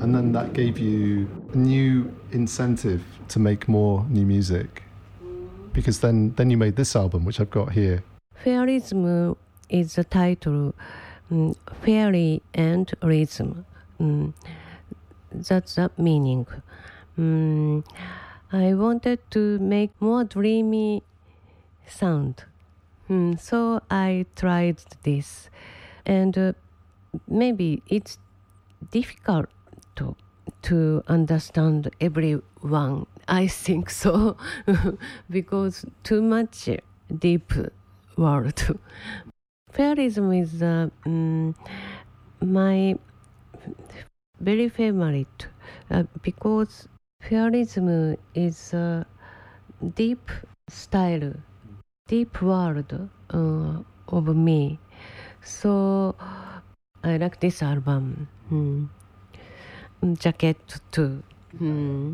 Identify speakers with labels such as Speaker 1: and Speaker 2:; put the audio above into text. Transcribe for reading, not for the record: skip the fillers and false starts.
Speaker 1: and then that gave you a new incentive to make more new music, because then you made this album, which I've got here.
Speaker 2: Fairism is the title. Fairy and rhythm. That's the meaning. I wanted to make more dreamy sound. So I tried this. And maybe it's difficult to understand everyone. I think so. Because too much deep world. Fairism is my very favorite because fairism is a deep style, deep world of me. So I like this album. Jacket too.